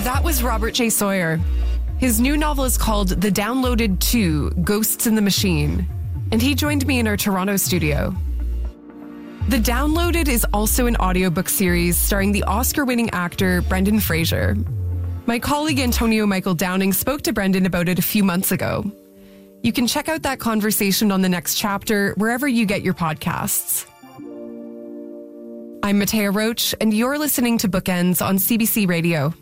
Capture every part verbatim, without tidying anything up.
That was Robert J. Sawyer. His new novel is called The Downloaded two, Ghosts in the Machine, and he joined me in our Toronto studio. The Downloaded is also an audiobook series starring the Oscar-winning actor Brendan Fraser. My colleague Antonio Michael Downing spoke to Brendan about it a few months ago. You can check out that conversation on The Next Chapter wherever you get your podcasts. I'm Matea Roach, and you're listening to Bookends on C B C Radio.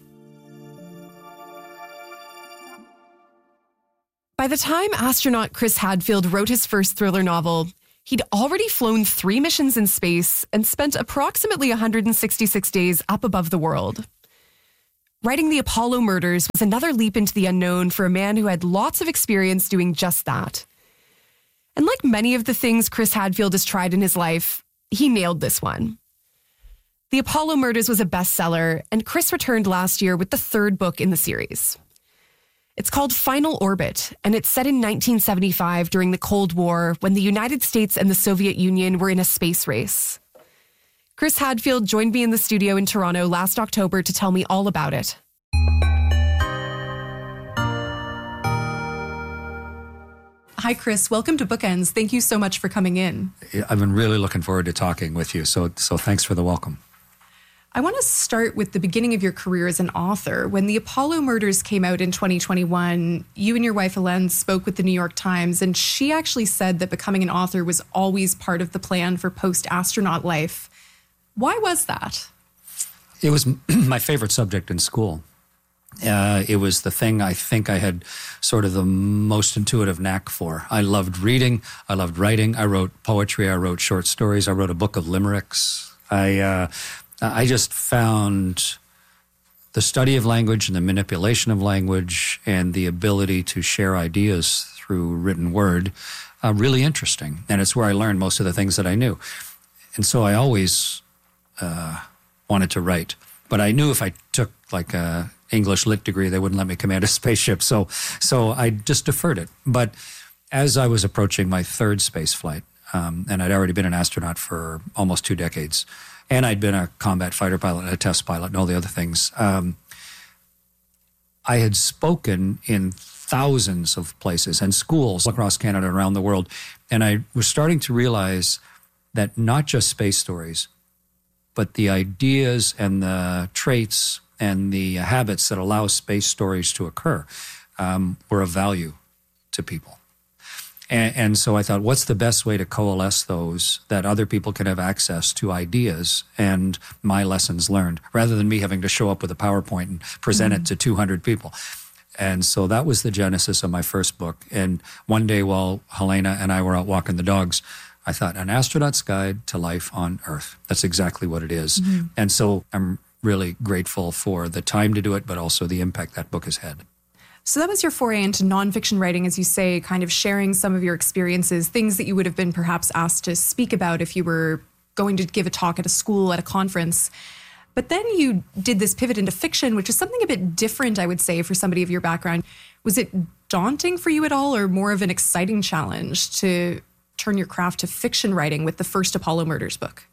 By the time astronaut Chris Hadfield wrote his first thriller novel, he'd already flown three missions in space and spent approximately one hundred sixty-six days up above the world. Writing The Apollo Murders was another leap into the unknown for a man who had lots of experience doing just that. And like many of the things Chris Hadfield has tried in his life, he nailed this one. The Apollo Murders was a bestseller, and Chris returned last year with the third book in the series. It's called Final Orbit, and it's set in nineteen seventy-five during the Cold War when the United States and the Soviet Union were in a space race. Chris Hadfield joined me in the studio in Toronto last October to tell me all about it. Hi, Chris. Welcome to Bookends. Thank you so much for coming in. I've been really looking forward to talking with you, so so thanks for the welcome. I want to start with the beginning of your career as an author. When The Apollo Murders came out in twenty twenty-one, you and your wife, Helene, spoke with the New York Times, and she actually said that becoming an author was always part of the plan for post-astronaut life. Why was that? It was my favorite subject in school. Uh, it was the thing I think I had sort of the most intuitive knack for. I loved reading. I loved writing. I wrote poetry. I wrote short stories. I wrote a book of limericks. I... Uh, I just found the study of language and the manipulation of language and the ability to share ideas through written word uh, really interesting. And it's where I learned most of the things that I knew. And so I always uh, wanted to write. But I knew if I took like a English lit degree, they wouldn't let me command a spaceship. So, so I just deferred it. But as I was approaching my third space flight, um, and I'd already been an astronaut for almost two decades, and I'd been a combat fighter pilot, a test pilot, and all the other things. Um, I had spoken in thousands of places and schools across Canada and around the world, and I was starting to realize that not just space stories, but the ideas and the traits and the habits that allow space stories to occur um, were of value to people. And, and so I thought, what's the best way to coalesce those that other people can have access to ideas and my lessons learned, rather than me having to show up with a PowerPoint and present mm-hmm. it to two hundred people. And so that was the genesis of my first book. And one day while Helena and I were out walking the dogs, I thought, An Astronaut's Guide to Life on Earth. That's exactly what it is. Mm-hmm. And so I'm really grateful for the time to do it, but also the impact that book has had. So that was your foray into nonfiction writing, as you say, kind of sharing some of your experiences, things that you would have been perhaps asked to speak about if you were going to give a talk at a school, at a conference. But then you did this pivot into fiction, which is something a bit different, I would say, for somebody of your background. Was it daunting for you at all, or more of an exciting challenge to turn your craft to fiction writing with the first Apollo Murders book?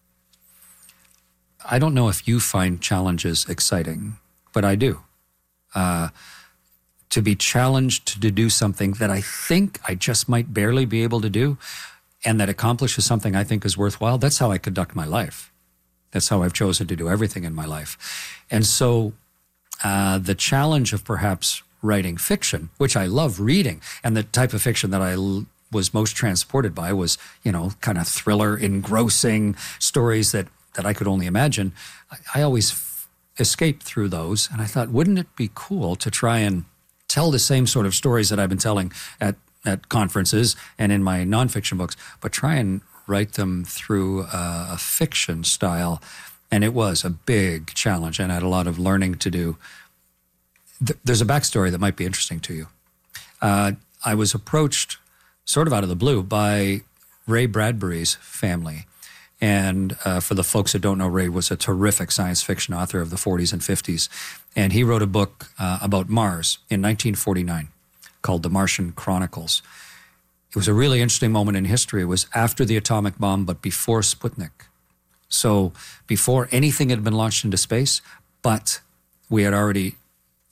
I don't know if you find challenges exciting, but I do. Uh, to be challenged to do something that I think I just might barely be able to do, and that accomplishes something I think is worthwhile, that's how I conduct my life. That's how I've chosen to do everything in my life. And so uh, the challenge of perhaps writing fiction, which I love reading, and the type of fiction that I l- was most transported by was, you know, kind of thriller, engrossing stories that, that I could only imagine. I, I always f- escaped through those, and I thought, wouldn't it be cool to try and tell the same sort of stories that I've been telling at, at conferences and in my nonfiction books, but try and write them through a, a fiction style. And it was a big challenge, and I had a lot of learning to do. Th- there's a backstory that might be interesting to you. Uh, I was approached sort of out of the blue by Ray Bradbury's family. And uh, for the folks that don't know, Ray was a terrific science fiction author of the forties and fifties. And he wrote a book uh, about Mars in nineteen forty-nine called The Martian Chronicles. It was a really interesting moment in history. It was after the atomic bomb, but before Sputnik. So before anything had been launched into space, but we had already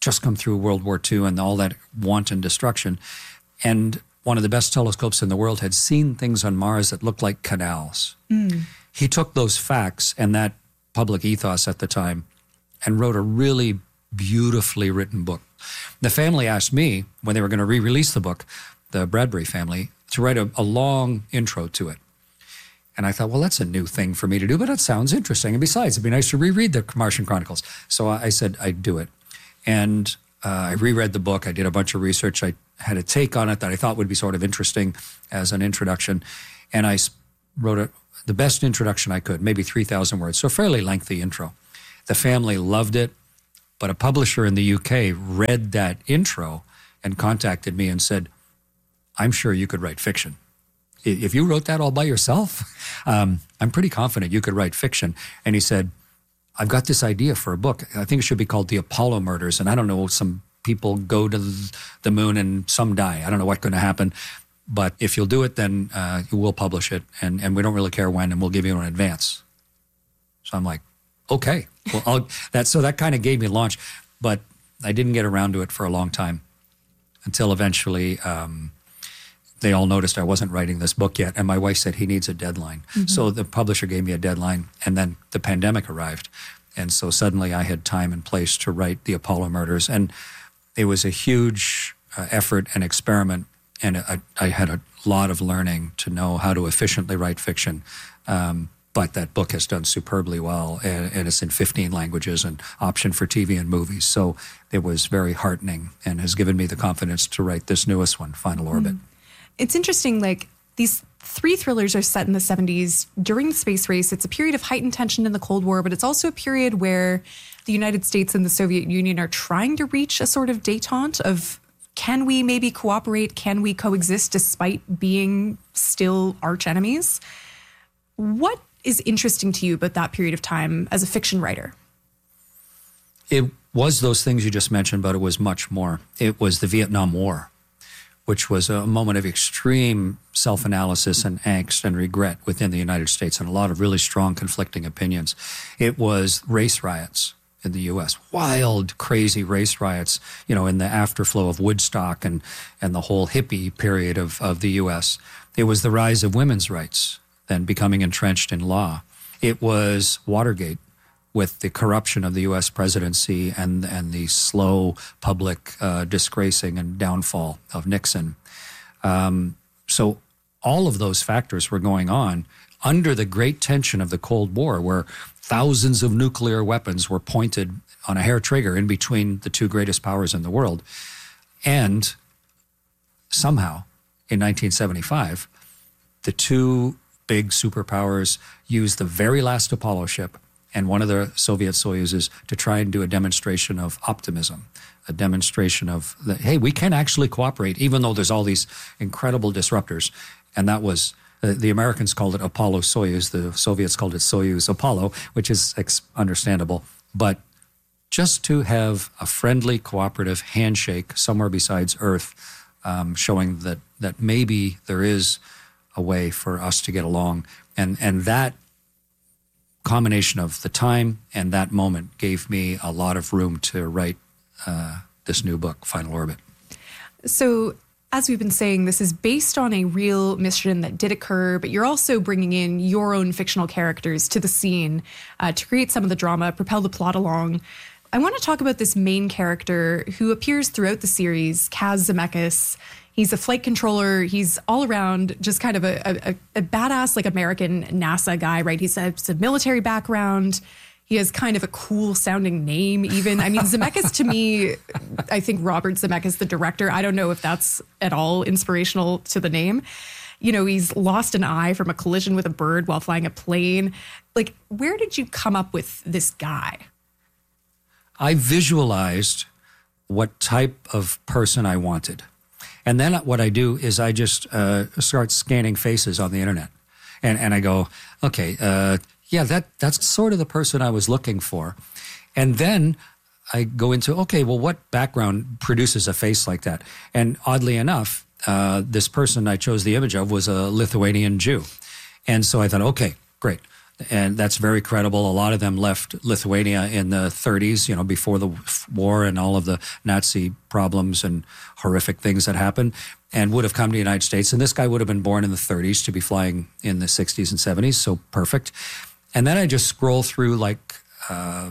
just come through World War Two and all that wanton destruction. And one of the best telescopes in the world had seen things on Mars that looked like canals. Mm. He took those facts and that public ethos at the time and wrote a really beautifully written book. The family asked me, when they were going to re-release the book, the Bradbury family, to write a, a long intro to it. And I thought, well, that's a new thing for me to do, but it sounds interesting. And besides, it'd be nice to reread the Martian Chronicles. So I said I'd do it. And uh, I reread the book. I did a bunch of research. I had a take on it that I thought would be sort of interesting as an introduction. And I wrote a, the best introduction I could, maybe three thousand words, so a fairly lengthy intro. The family loved it, but a publisher in the U K read that intro and contacted me and said, I'm sure you could write fiction. If you wrote that all by yourself, um, I'm pretty confident you could write fiction. And he said, I've got this idea for a book. I think it should be called The Apollo Murders. And I don't know, some people go to the moon and some die. I don't know what's going to happen. But if you'll do it, then uh, we'll publish it. And, and we don't really care when, and we'll give you an advance. So I'm like, okay. Well, I'll, that, so that kind of gave me a launch. But I didn't get around to it for a long time until eventually um, they all noticed I wasn't writing this book yet. And my wife said, he needs a deadline. Mm-hmm. So the publisher gave me a deadline. And then the pandemic arrived. And so suddenly I had time and place to write The Apollo Murders. And it was a huge uh, effort and experiment. And I, I had a lot of learning to know how to efficiently write fiction. Um, but that book has done superbly well. And, and it's in fifteen languages and optioned for T V and movies. So it was very heartening and has given me the confidence to write this newest one, Final Orbit. Mm. It's interesting, like, these three thrillers are set in the seventies during the space race. It's a period of heightened tension in the Cold War, but it's also a period where the United States and the Soviet Union are trying to reach a sort of détente of, can we maybe cooperate? Can we coexist despite being still arch enemies? What is interesting to you about that period of time as a fiction writer? It was those things you just mentioned, but it was much more. It was the Vietnam War, which was a moment of extreme self-analysis and angst and regret within the United States and a lot of really strong conflicting opinions. It was race riots in the U S, wild, crazy race riots, you know, in the afterflow of Woodstock and, and the whole hippie period of, of the U S. It was the rise of women's rights, then becoming entrenched in law. It was Watergate, with the corruption of the U S presidency and and the slow public uh, disgracing and downfall of Nixon. Um, so all of those factors were going on under the great tension of the Cold War, where thousands of nuclear weapons were pointed on a hair trigger in between the two greatest powers in the world. And somehow, in nineteen seventy-five, the two big superpowers used the very last Apollo ship and one of the Soviet Soyuzes to try and do a demonstration of optimism, a demonstration of, the, hey, we can actually cooperate, even though there's all these incredible disruptors. And that was, uh, the Americans called it Apollo-Soyuz, the Soviets called it Soyuz-Apollo, which is ex- understandable. But just to have a friendly, cooperative handshake somewhere besides Earth, um, showing that, that maybe there is a way for us to get along. And, and that combination of the time and that moment gave me a lot of room to write uh, this new book, Final Orbit. So, as we've been saying, this is based on a real mission that did occur, but you're also bringing in your own fictional characters to the scene uh, to create some of the drama, propel the plot along. I want to talk about this main character who appears throughout the series, Kaz Zemeckis. He's a flight controller. He's all around just kind of a, a, a badass, like, American NASA guy, right? He's a, a military background. He has kind of a cool sounding name even. I mean, Zemeckis, to me, I think Robert Zemeckis, the director, I don't know if that's at all inspirational to the name. You know, he's lost an eye from a collision with a bird while flying a plane. Like, where did you come up with this guy? I visualized what type of person I wanted. And then what I do is I just uh, start scanning faces on the internet. And, and I go, okay, uh, yeah, that that's sort of the person I was looking for. And then I go into, okay, well, what background produces a face like that? And oddly enough, uh, this person I chose the image of was a Lithuanian Jew. And so I thought, okay, great. And that's very credible. A lot of them left Lithuania in the thirties, you know, before the war and all of the Nazi problems and horrific things that happened, and would have come to the United States. And this guy would have been born in the thirties to be flying in the sixties and seventies, so perfect. And then I just scroll through like uh,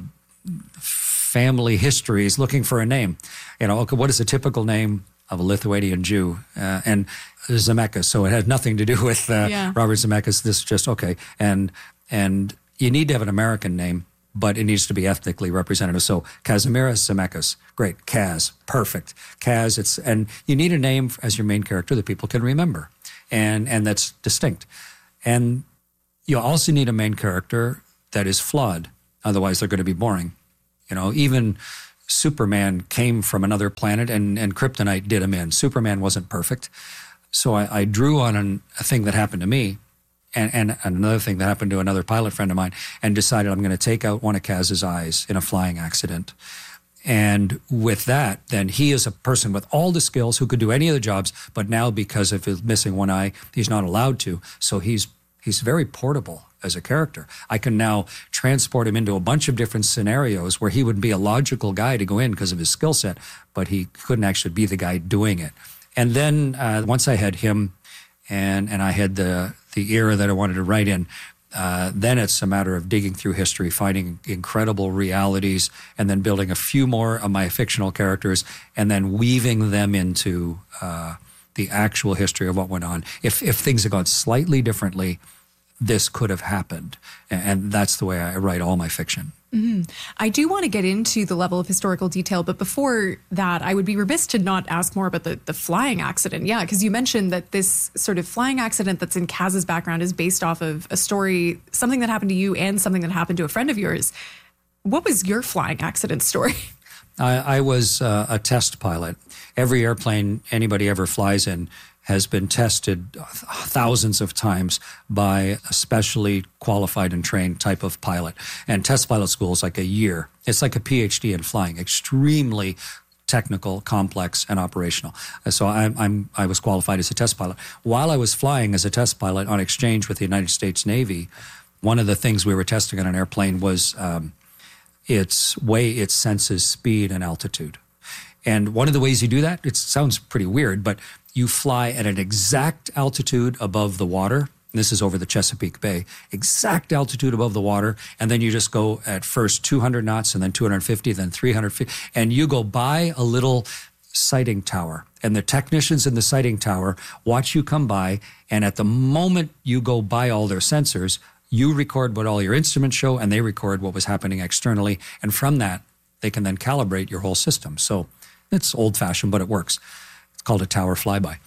family histories looking for a name. You know, okay, what is a typical name of a Lithuanian Jew? Uh, and Zemeckis, so it had nothing to do with uh, yeah. Robert Zemeckis. This is just, okay. And And you need to have an American name, but it needs to be ethnically representative. So Kazimieras Zemeckis, great. Kaz, perfect. Kaz, it's, and you need a name as your main character that people can remember, and and that's distinct. And you also need a main character that is flawed. Otherwise, they're going to be boring. You know, even Superman came from another planet, and, and kryptonite did him in. Superman wasn't perfect. So I, I drew on an, a thing that happened to me, And, and another thing that happened to another pilot friend of mine, and decided I'm going to take out one of Kaz's eyes in a flying accident. And with that, then he is a person with all the skills who could do any of the jobs, but now because of his missing one eye, he's not allowed to. So he's he's very portable as a character. I can now transport him into a bunch of different scenarios where he would be a logical guy to go in because of his skill set, but he couldn't actually be the guy doing it. And then uh, once I had him, and and I had the the era that I wanted to write in, uh, then it's a matter of digging through history, finding incredible realities, and then building a few more of my fictional characters, and then weaving them into uh, the actual history of what went on. If if things had gone slightly differently, this could have happened. And that's the way I write all my fiction. Mm-hmm. I do want to get into the level of historical detail, but before that, I would be remiss to not ask more about the, the flying accident. Yeah, because you mentioned that this sort of flying accident that's in Kaz's background is based off of a story, something that happened to you and something that happened to a friend of yours. What was your flying accident story? I, I was uh, a test pilot. Every airplane anybody ever flies in has been tested thousands of times by a specially qualified and trained type of pilot. And test pilot school is like a year. It's like a P H D in flying, extremely technical, complex, and operational. So I'm, I'm, I was qualified as a test pilot. While I was flying as a test pilot on exchange with the United States Navy, one of the things we were testing on an airplane was um, its way it senses speed and altitude. And one of the ways you do that, it sounds pretty weird, but you fly at an exact altitude above the water. This is over the Chesapeake Bay, exact altitude above the water. And then you just go at first two hundred knots and then two hundred fifty, then three hundred fifty. And you go by a little sighting tower. And the technicians in the sighting tower watch you come by. And at the moment you go by all their sensors, you record what all your instruments show and they record what was happening externally. And from that, they can then calibrate your whole system. So it's old fashioned, but it works. Called a tower flyby.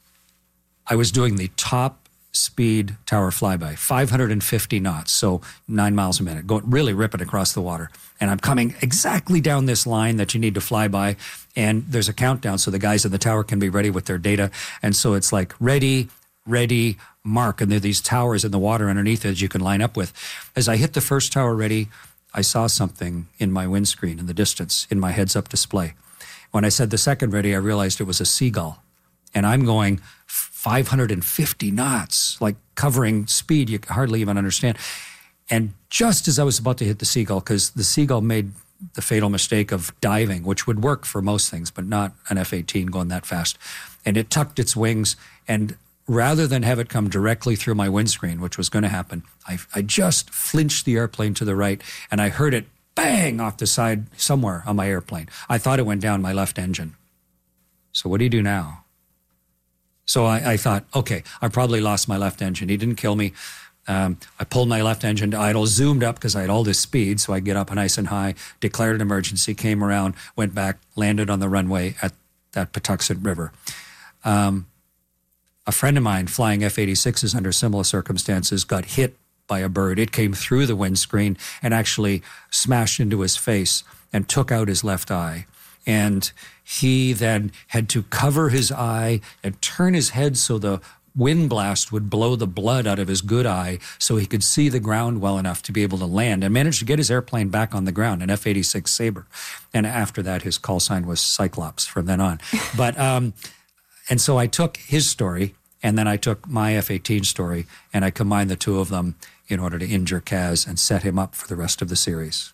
I was doing the top speed tower flyby, five hundred fifty knots, so nine miles a minute, going really ripping across the water. And I'm coming exactly down this line that you need to fly by, and there's a countdown so the guys in the tower can be ready with their data. And so it's like ready, ready, mark, and there are these towers in the water underneath it you can line up with. As I hit the first tower ready, I saw something in my windscreen in the distance, in my heads-up display. When I said the second ready, I realized it was a seagull. And I'm going five hundred fifty knots, like covering speed you hardly even understand. And just as I was about to hit the seagull, because the seagull made the fatal mistake of diving, which would work for most things, but not an F eighteen going that fast. And it tucked its wings, and rather than have it come directly through my windscreen, which was going to happen, I, I just flinched the airplane to the right, and I heard it bang off the side somewhere on my airplane. I thought it went down my left engine. So what do you do now? So I, I thought, okay, I probably lost my left engine. He didn't kill me. Um, I pulled my left engine to idle, zoomed up because I had all this speed, so I get up nice and high, declared an emergency, came around, went back, landed on the runway at that Patuxent River. Um, a friend of mine flying F eighty-sixes under similar circumstances got hit by a bird. It came through the windscreen and actually smashed into his face and took out his left eye. And he then had to cover his eye and turn his head so the wind blast would blow the blood out of his good eye so he could see the ground well enough to be able to land, and managed to get his airplane back on the ground, an F eighty-six Sabre. And after that, his call sign was Cyclops from then on. But um, and so I took his story, and then I took my F eighteen story, and I combined the two of them in order to injure Kaz and set him up for the rest of the series.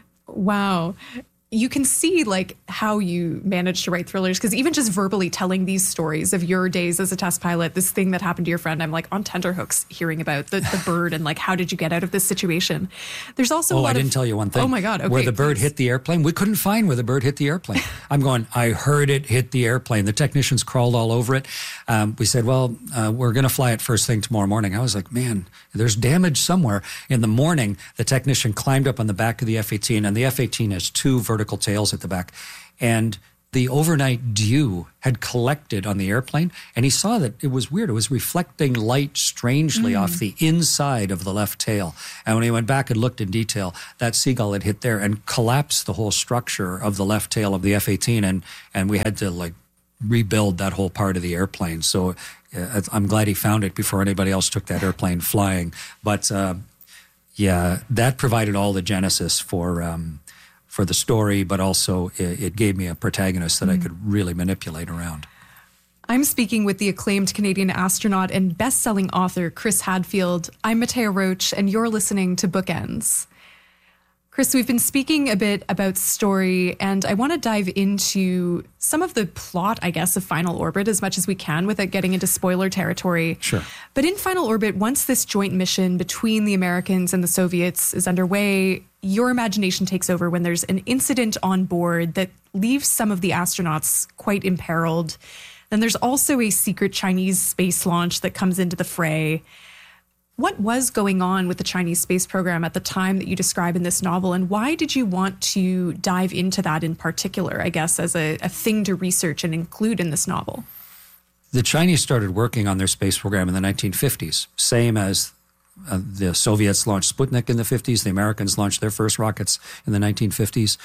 Wow. You can see like how you managed to write thrillers, because even just verbally telling these stories of your days as a test pilot, this thing that happened to your friend, I'm like on tenterhooks hearing about the, the bird and like, how did you get out of this situation? There's also oh, a lot I didn't of, tell you one thing. Oh my God. Okay, where the bird please. hit the airplane, we couldn't find where the bird hit the airplane. I'm going, I heard it hit the airplane. The technicians crawled all over it. Um, we said, well, uh, we're going to fly it first thing tomorrow morning. I was like, man, there's damage somewhere. In the morning, the technician climbed up on the back of the F eighteen, and the F eighteen has two vertical tails at the back. And the overnight dew had collected on the airplane, and he saw that it was weird. It was reflecting light strangely mm. off the inside of the left tail. And when he went back and looked in detail, that seagull had hit there and collapsed the whole structure of the left tail of the F eighteen, and and we had to like rebuild that whole part of the airplane. So uh, I'm glad he found it before anybody else took that airplane flying. But uh, yeah, that provided all the genesis for um, for the story, but also it, it gave me a protagonist that mm. I could really manipulate around. I'm speaking with the acclaimed Canadian astronaut and best-selling author, Chris Hadfield. I'm Matea Roach, and you're listening to Bookends. Chris, we've been speaking a bit about story, and I want to dive into some of the plot, I guess, of Final Orbit as much as we can without getting into spoiler territory. Sure. But in Final Orbit, once this joint mission between the Americans and the Soviets is underway, your imagination takes over when there's an incident on board that leaves some of the astronauts quite imperiled. Then there's also a secret Chinese space launch that comes into the fray. What was going on with the Chinese space program at the time that you describe in this novel, and why did you want to dive into that in particular, I guess, as a, a thing to research and include in this novel? The Chinese started working on their space program in the nineteen fifties, same as uh, the Soviets launched Sputnik in the fifties. The Americans launched their first rockets in the nineteen fifties.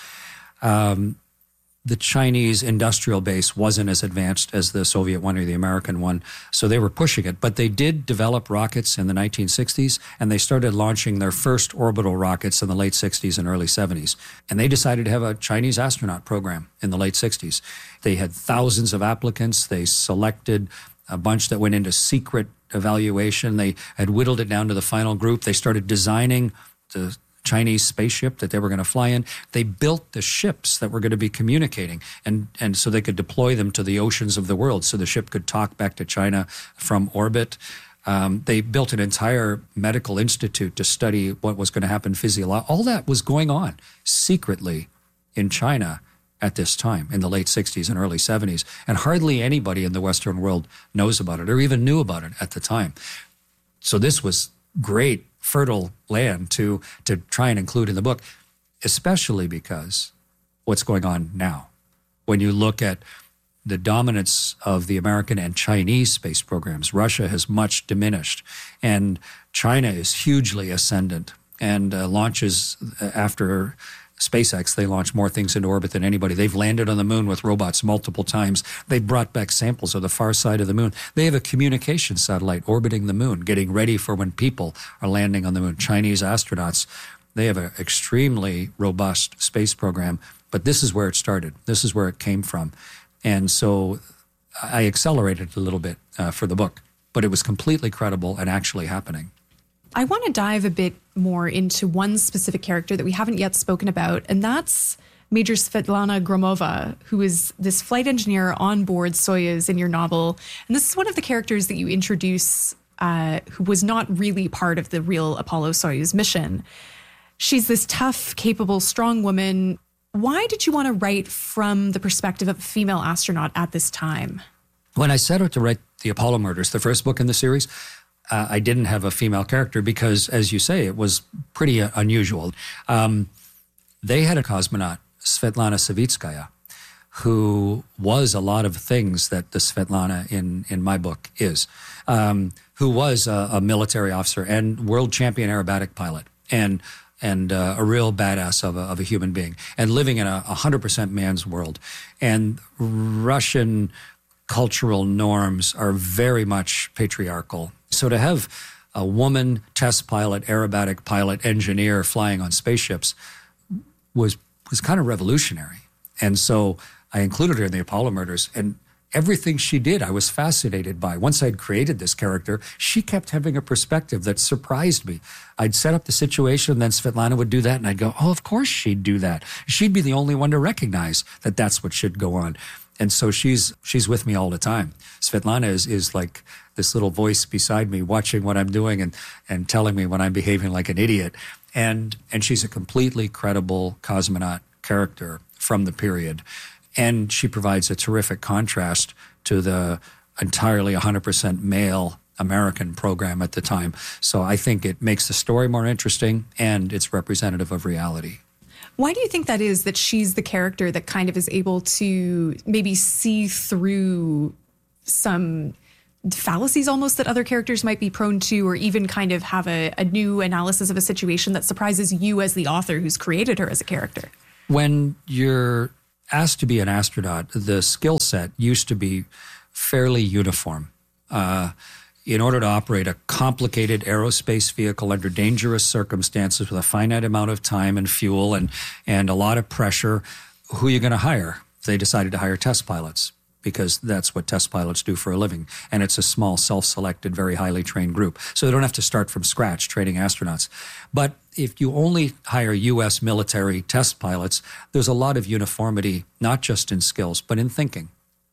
Um, the Chinese industrial base wasn't as advanced as the Soviet one or the American one, so they were pushing it. But they did develop rockets in the nineteen sixties, and they started launching their first orbital rockets in the late sixties and early seventies. And they decided to have a Chinese astronaut program in the late sixties. They had thousands of applicants. They selected a bunch that went into secret evaluation. They had whittled it down to the final group. They started designing the Chinese spaceship that they were going to fly in. They built the ships that were going to be communicating, and, and so they could deploy them to the oceans of the world so the ship could talk back to China from orbit. Um, they built an entire medical institute to study what was going to happen physiologically. All that was going on secretly in China at this time, in the late sixties and early seventies, and hardly anybody in the Western world knows about it or even knew about it at the time. So this was great, fertile land to to try and include in the book, especially because what's going on now. When you look at the dominance of the American and Chinese space programs, Russia has much diminished, and China is hugely ascendant and uh, launches after SpaceX. They launch more things into orbit than anybody. They've landed on the moon with robots multiple times. They've brought back samples of the far side of the moon. They have a communication satellite orbiting the moon, getting ready for when people are landing on the moon. Chinese astronauts, they have an extremely robust space program, but this is where it started. This is where it came from. And so I accelerated a little bit uh, for the book, but it was completely credible and actually happening. I want to dive a bit more into one specific character that we haven't yet spoken about, and that's Major Svetlana Gromova, who is this flight engineer on board Soyuz in your novel. And this is one of the characters that you introduce uh, who was not really part of the real Apollo Soyuz mission. She's this tough, capable, strong woman. Why did you want to write from the perspective of a female astronaut at this time? When I set out to write The Apollo Murders, the first book in the series, Uh, I didn't have a female character because, as you say, it was pretty uh, unusual. Um, they had a cosmonaut, Svetlana Savitskaya, who was a lot of things that the Svetlana in, in my book is, um, who was a, a military officer and world champion aerobatic pilot and and uh, a real badass of a, of a human being and living in a one hundred percent man's world. And Russian cultural norms are very much patriarchal. So to have a woman test pilot, aerobatic pilot, engineer flying on spaceships was was kind of revolutionary. And so I included her in The Apollo Murders. And everything she did, I was fascinated by. Once I'd created this character, she kept having a perspective that surprised me. I'd set up the situation, and then Svetlana would do that, and I'd go, oh, of course she'd do that. She'd be the only one to recognize that that's what should go on. And so she's she's with me all the time. Svetlana is is like this little voice beside me, watching what I'm doing and and telling me when I'm behaving like an idiot. And and she's a completely credible cosmonaut character from the period. And she provides a terrific contrast to the entirely one hundred percent male American program at the time. So I think it makes the story more interesting, and it's representative of reality. Why do you think that is, that she's the character that kind of is able to maybe see through some fallacies almost that other characters might be prone to, or even kind of have a, a new analysis of a situation that surprises you as the author who's created her as a character? When you're asked to be an astronaut, the skill set used to be fairly uniform. Uh, in order to operate a complicated aerospace vehicle under dangerous circumstances with a finite amount of time and fuel and, and a lot of pressure, who are you going to hire? They decided to hire test pilots, because that's what test pilots do for a living. And it's a small, self-selected, very highly trained group. So they don't have to start from scratch training astronauts. But if you only hire U S military test pilots, there's a lot of uniformity, not just in skills, but in thinking.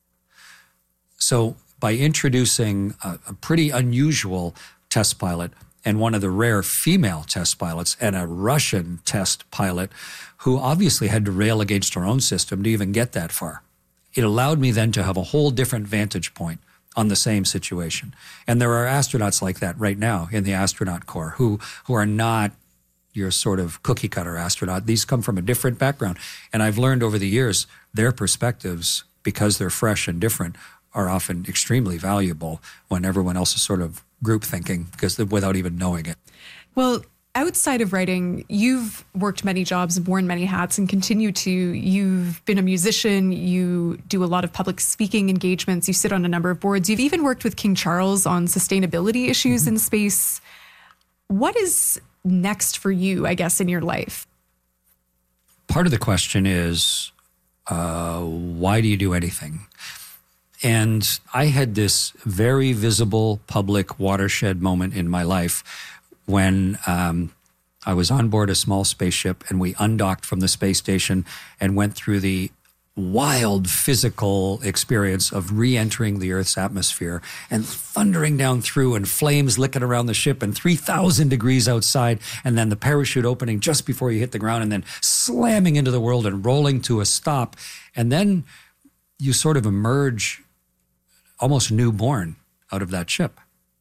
So by introducing a, a pretty unusual test pilot and one of the rare female test pilots and a Russian test pilot who obviously had to rail against her own system to even get that far, it allowed me then to have a whole different vantage point on the same situation. And there are astronauts like that right now in the astronaut corps who, who are not your sort of cookie cutter astronaut. These come from a different background. And I've learned over the years, their perspectives, because they're fresh and different, are often extremely valuable when everyone else is sort of group thinking, because without even knowing it. Well, outside of writing, you've worked many jobs, worn many hats, and continue to. You've been a musician. You do a lot of public speaking engagements. You sit on a number of boards. You've even worked with King Charles on sustainability issues mm-hmm. in space. What is next for you, I guess, in your life? Part of the question is, uh, why do you do anything? And I had this very visible public watershed moment in my life when um, I was on board a small spaceship and we undocked from the space station and went through the wild physical experience of re-entering the Earth's atmosphere and thundering down through and flames licking around the ship and three thousand degrees outside, and then the parachute opening just before you hit the ground and then slamming into the world and rolling to a stop. And then you sort of emerge almost newborn out of that ship,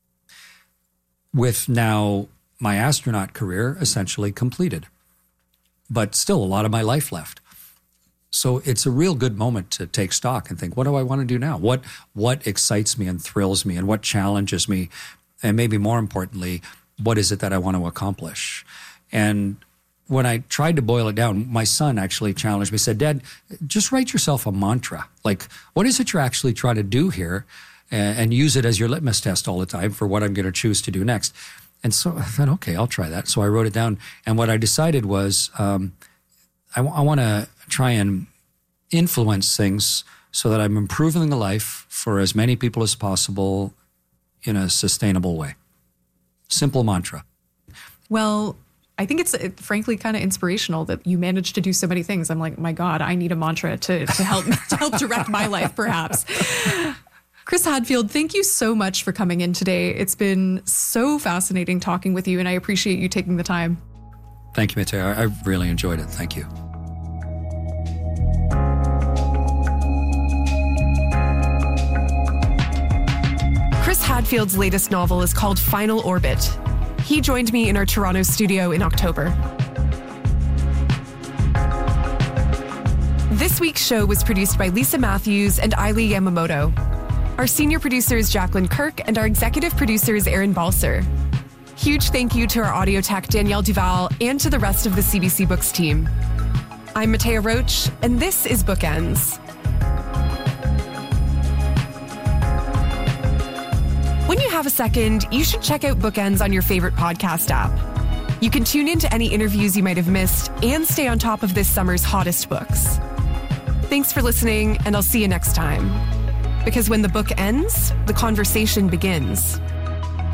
with now my astronaut career essentially completed, but still a lot of my life left. So it's a real good moment to take stock and think, what do I want to do now? What what excites me and thrills me, and what challenges me? And maybe more importantly, what is it that I want to accomplish? And when I tried to boil it down, my son actually challenged me, said, Dad, just write yourself a mantra. Like, what is it you're actually trying to do here? And, and use it as your litmus test all the time for what I'm going to choose to do next. And so I thought, okay, I'll try that. So I wrote it down. And what I decided was um, I, w- I want to try and influence things so that I'm improving the life for as many people as possible in a sustainable way. Simple mantra. Well, I think it's it, frankly kind of inspirational that you managed to do so many things. I'm like, my God, I need a mantra to, to help to help direct my life, perhaps. Chris Hadfield, thank you so much for coming in today. It's been so fascinating talking with you, and I appreciate you taking the time. Thank you, Mateo. I really enjoyed it. Thank you. Chris Hadfield's latest novel is called Final Orbit. He joined me in our Toronto studio in October. This week's show was produced by Lisa Matthews and Ailey Yamamoto. Our senior producer is Jacqueline Kirk, and our executive producer is Aaron Balser. Huge thank you to our audio tech, Danielle Duval, and to the rest of the C B C Books team. I'm Matea Roach, and this is Bookends. When you have a second, you should check out Bookends on your favorite podcast app. You can tune in to any interviews you might have missed and stay on top of this summer's hottest books. Thanks for listening, and I'll see you next time. Because when the book ends, the conversation begins.